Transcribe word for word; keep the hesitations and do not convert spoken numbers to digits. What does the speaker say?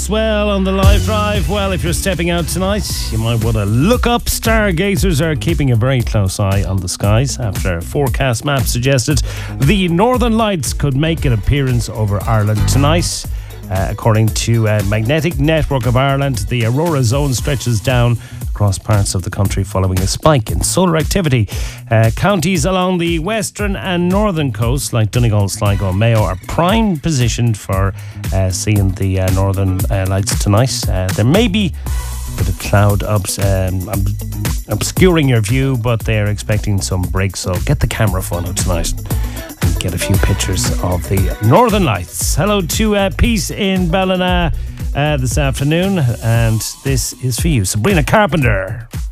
Well, on the live drive, well, if you're stepping out tonight, you might want to look up. Stargazers are keeping a very close eye on the skies after a forecast map suggested the Northern Lights could make an appearance over Ireland tonight. Uh, according to uh, Magnetic Network of Ireland, the aurora zone stretches down across parts of the country following a spike in solar activity. Uh, counties along the western and northern coast, like Donegal, Sligo, Mayo, are prime positioned for uh, seeing the uh, northern uh, lights tonight. Uh, there may be a bit of cloud ups, um, obscuring your view, but they're expecting some breaks, so get the camera phone out tonight and get a few pictures of the northern lights. Hello to uh, Peace in Ballina uh, this afternoon, and this is for you, Sabrina Carpenter.